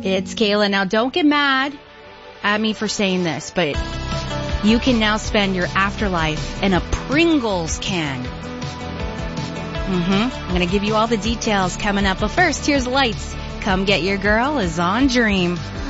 It's Kayla. Now, don't get mad at me for saying this, but you can now spend your afterlife in a Pringles can. I'm going to give you all the details coming up. But first, here's Lights. Come Get Your Girl is on Dream.